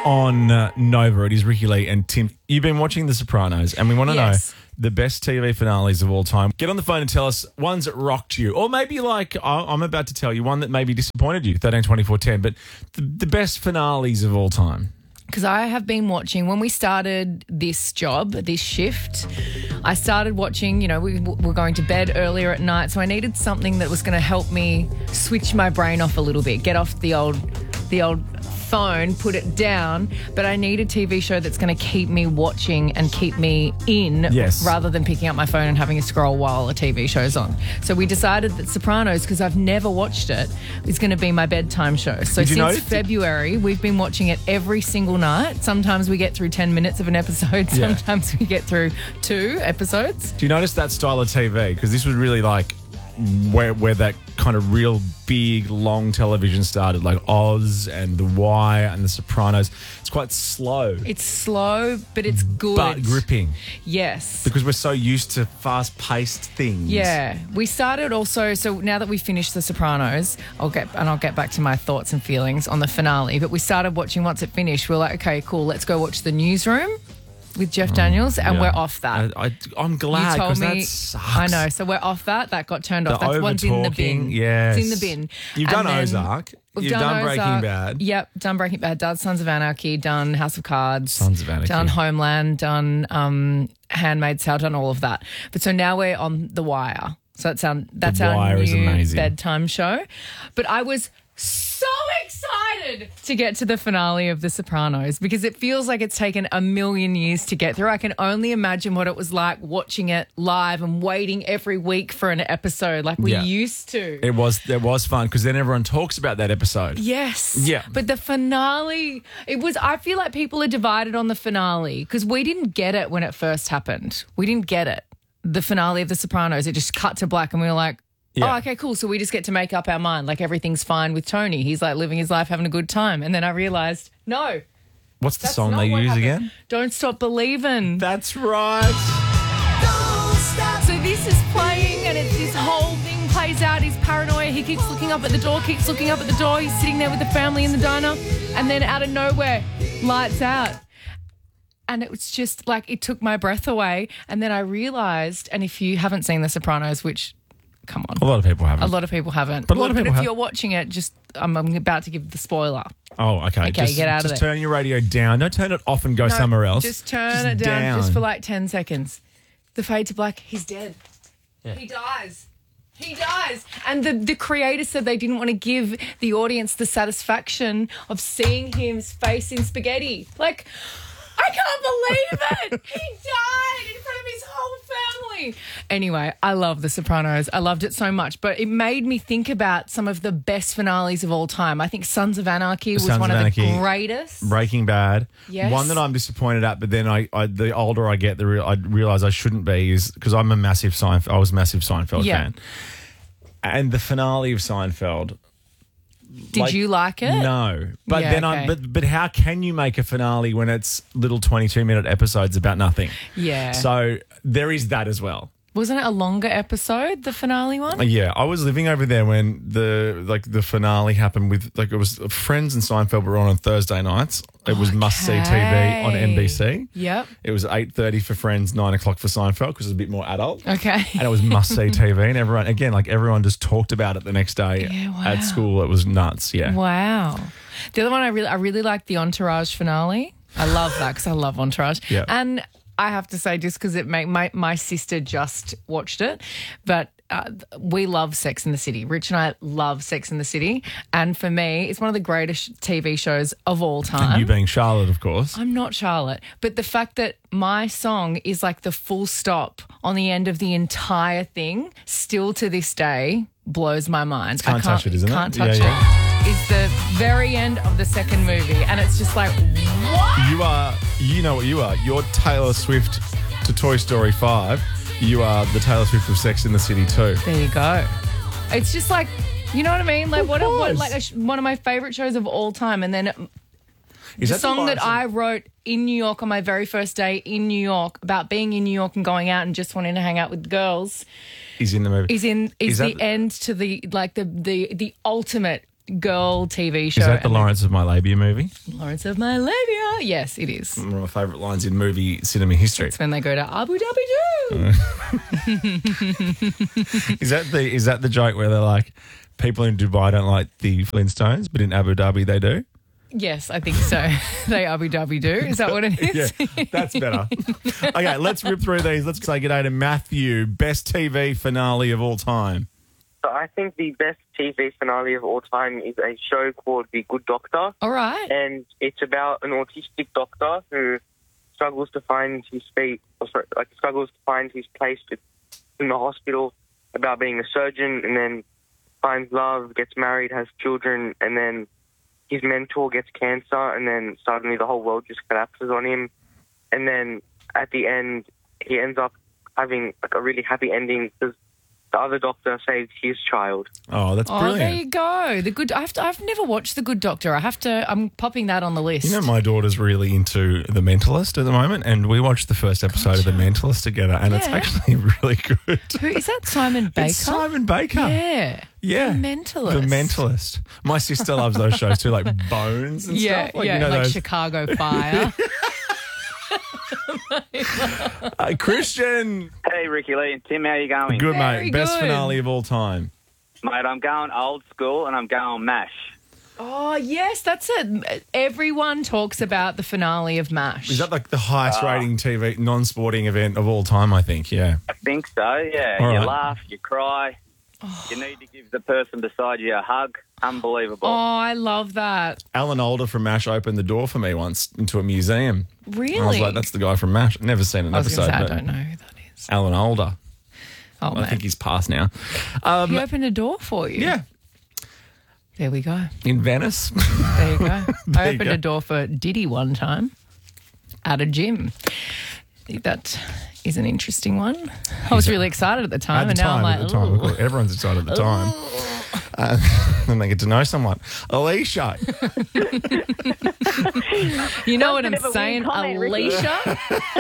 on Nova. It is Ricky Lee and Tim. You've been watching The Sopranos, and we want to know the best TV finales of all time. Get on the phone and tell us ones that rocked you, or maybe like I'm about to tell you one that maybe disappointed you, 13, 24, 10, but the best finales of all time. Because I have been watching, when we started this job, this shift, I started watching, we were going to bed earlier at night, so I needed something that was going to help me switch my brain off a little bit, get off the old phone, put it down, but I need a TV show that's going to keep me watching and keep me in rather than picking up my phone and having a scroll while a TV show's on. So we decided that Sopranos, because I've never watched it, is going to be my bedtime show. So since February, we've been watching it every single night. Sometimes we get through 10 minutes of an episode. Sometimes we get through 2 episodes. Do you notice that style of TV? Because this was really like where that kind of real big, long television started, like Oz and The Wire and The Sopranos. It's quite slow. It's slow, but it's good. But gripping. Yes. Because we're so used to fast-paced things. Yeah. We started also, so now that we've finished The Sopranos, I'll get back to my thoughts and feelings on the finale, but we started watching once it finished. We were like, okay, cool, let's go watch The Newsroom with Jeff Daniels, and we're off that. I'm glad, because that sucks. I know, so we're off that. That got turned off. That one's in the bin. Yes. It's in the bin. You've done Ozark. You've done Breaking Bad. Yep, done Breaking Bad, done Sons of Anarchy, done House of Cards. Sons of Anarchy. Done Homeland, done Handmaid's Tale, done all of that. But so now we're on The Wire. So that's our new bedtime show. But I was so excited to get to the finale of The Sopranos because it feels like it's taken a million years to get through. I can only imagine what it was like watching it live and waiting every week for an episode like we used to. It was fun because then everyone talks about that episode. Yes. Yeah. But the finale, I feel like people are divided on the finale because we didn't get it when it first happened. We didn't get it. The finale of The Sopranos, it just cut to black and we were like, oh, okay, cool. So we just get to make up our mind. Like everything's fine with Tony. He's like living his life, having a good time. And then I realised, no. What's the song they use again? Don't Stop Believin'. That's right. Don't stop. So this is playing and it's this whole thing plays out. He's paranoia. He keeps looking up at the door, He's sitting there with the family in the diner. And then out of nowhere, lights out. And it was just like it took my breath away. And then I realised, and if you haven't seen The Sopranos, which... Come on. A lot of people haven't. A lot of people haven't. But a lot of people if you're watching it, I'm about to give the spoiler. Oh, okay. Okay, get out of Just there. turn your radio down. Don't turn it off and go somewhere else. Just turn it down just for like 10 seconds. The fade to black, he's dead. Yeah. He dies. And the creators said they didn't want to give the audience the satisfaction of seeing his face in spaghetti. Like, I can't believe it. He died in front of his whole family. Anyway, I love The Sopranos. I loved it so much, but it made me think about some of the best finales of all time. I think Sons of Anarchy was one of the greatest. Breaking Bad. Yes. One that I'm disappointed at, but then the older I get, I realise I shouldn't be, is because I was a massive Seinfeld fan. And the finale of Seinfeld... Did you like it? No. But but how can you make a finale when it's little 22-minute episodes about nothing? Yeah. So there is that as well. Wasn't it a longer episode, the finale one? Yeah, I was living over there when the finale happened with it was Friends and Seinfeld were on Thursday nights. It was must-see TV on NBC. Yep. It was 8:30 for Friends, 9 o'clock for Seinfeld because it was a bit more adult. Okay. And it was must-see TV, and everyone just talked about it the next day at school. It was nuts. Yeah. Wow. The other one I really liked the Entourage finale. I love that because I love Entourage. Yeah. And I have to say, just because my sister just watched it, but we love Sex and the City. Rich and I love Sex and the City. And for me, it's one of the greatest TV shows of all time. And you being Charlotte, of course. I'm not Charlotte. But the fact that my song is like the full stop on the end of the entire thing, still to this day, blows my mind. Can't touch it, isn't it? Can't touch it. Is the very end of the second movie. And it's just like, what? You know what you are. You're Taylor Swift to Toy Story 5. You are the Taylor Swift of Sex in the City too. There you go. It's just like, you know what I mean? Like one of my favorite shows of all time. And then the song that I wrote in New York on my very first day in New York about being in New York and going out and just wanting to hang out with the girls is in the movie. Is the end to the ultimate girl TV show. Is that the and Lawrence of My Labia movie? Lawrence of My Labia? Yes, it is. One of my favourite lines in movie cinema history. It's when they go to Abu Dhabi. Is that the joke where they're like, people in Dubai don't like the Flintstones, but in Abu Dhabi they do? Yes, I think so. They Abu Dhabi do. Is that what it is? Yeah, that's better. Okay, let's rip through these. Let's say g'day to Matthew. Best TV finale of all time. So I think the best TV finale of all time is a show called The Good Doctor. All right. And it's about an autistic doctor who struggles to find his feet, struggles to find his place in the hospital, about being a surgeon, and then finds love, gets married, has children, and then his mentor gets cancer, and then suddenly the whole world just collapses on him. And then at the end, he ends up having a really happy ending because the other doctor saves his child. Oh, that's brilliant. Oh, there you go. The Good. I've never watched The Good Doctor. I'm popping that on the list. You know, my daughter's really into The Mentalist at the moment, and we watched the first episode of The Mentalist together, and it's actually really good. Who is that? Simon Baker? It's Simon Baker. Yeah. Yeah. The Mentalist. The Mentalist. My sister loves those shows too, like Bones and stuff. Yeah, You know like those. Chicago Fire. Christian. Hey, Ricky Lee and Tim, how you going? Good, Very mate. Best good. finale of all time. Mate, I'm going old school and I'm going MASH. Oh, yes, that's it. Everyone talks about the finale of MASH. Is that like the highest rating TV non-sporting event of all time, I think? Yeah. I think so, yeah. All you right. laugh, you cry. You need to give the person beside you a hug. Unbelievable. Oh, I love that. Alan Alda from MASH opened the door for me once into a museum. Really? I was like, that's the guy from MASH. Never seen an I was episode. going to say, I but don't know who that is. Alan Alda. Oh, I man. think he's passed now. He opened a door for you. Yeah. There we go. In Venice. There you go. I There you opened go. a door for Diddy one time at a gym. I think that is an interesting one. I was really excited at the time, At the and now time, I'm at the time. like, Of course, everyone's excited at the time. And they get to know someone. Alicia. you know what I'm bit of a saying, weird comment, Ricky. Alicia?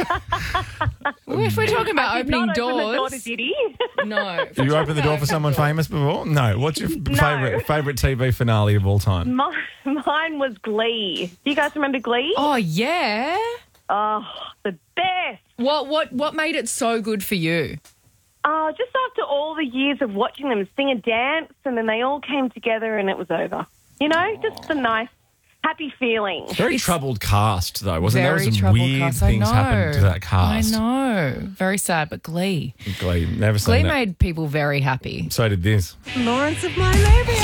If we're talking about opening Not open the door doors, to Diddy. no. Have you opened the door for someone famous before? No. What's your favourite TV finale of all time? Mine was Glee. Do you guys remember Glee? Oh yeah. Oh, the best. What made it so good for you? Just after all the years of watching them sing and dance, and then they all came together and it was over. You know, just a nice, happy feeling. Very troubled cast, though, wasn't there? Very There was some troubled weird cast. I things happened to that cast. I know. Very sad, but Glee. Glee. Never seen Glee that. made people very happy. So did this. Lawrence of My Labia.